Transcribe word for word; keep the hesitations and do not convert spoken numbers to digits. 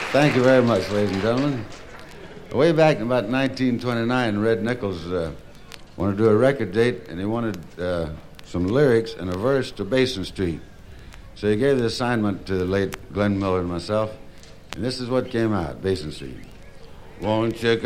Thank you very much, ladies and gentlemen. Way back in about nineteen twenty-nine, Red Nichols uh, wanted to do a record date, and he wanted uh, some lyrics and a verse to Basin Street. So he gave the assignment to the late Glenn Miller and myself, and this is what came out, Basin Street. Won't you